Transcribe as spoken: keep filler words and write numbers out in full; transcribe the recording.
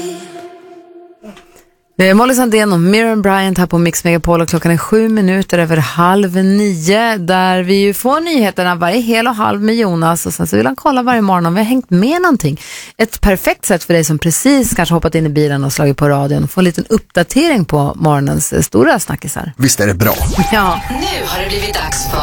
Molly Sandén och Miriam Bryant här på Mix Megapol och klockan är sju minuter över halv nio där vi ju får nyheterna varje hel och halv med Jonas och sen så vill han kolla varje morgon om vi har hängt med någonting. Ett perfekt sätt för dig som precis kanske hoppat in i bilen och slagit på radion och få en liten uppdatering på morgonens stora snackisar. Visst är det bra? Ja. Nu har det blivit dags för